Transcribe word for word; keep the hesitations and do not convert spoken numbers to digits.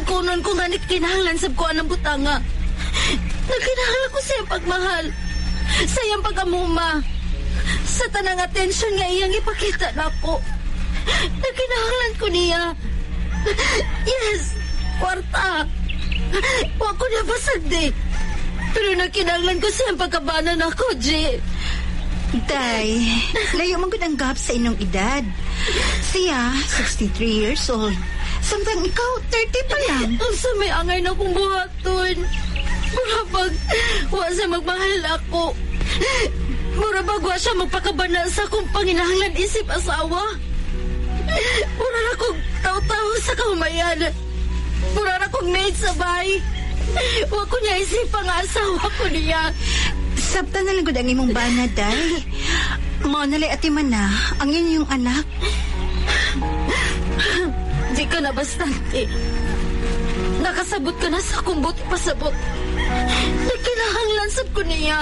kunon ko nga kinahanglan sab ko anang butanga. Nagkinahanglan ko sa iyang pagmahal, sa iyang pag-amuma, sa tanang atensyon nga iyang ipakita na ako. Nagkinahanglan ko niya. Yes, kwarta. Wa ko na basag di. Pero nagkinahanglan ko sa iyang pagkabanan ako, G. Day, layo man gud ang gap sa inyong edad. Siya, sixty-three years old. Samtang ikaw, thirty pa lang. Ang sa may angay na kong buhaton. Murabag, wa siya magmahal ako. Murabag, wa siya magpakabana sa akong panginahanglan isip asawa. Mura na kong taw-taw sa kahumayan. Mura na kong maid sa bahay. Wa ko niya isip ang asawa ko niya. Sabta na lang gud ang imong bana, Day. Mao nalay ati man na ang inyong anak. Di ka na bastante. Nakasabot ka na sa akong buti pasabot. Nagkinahanglan sab ko niya.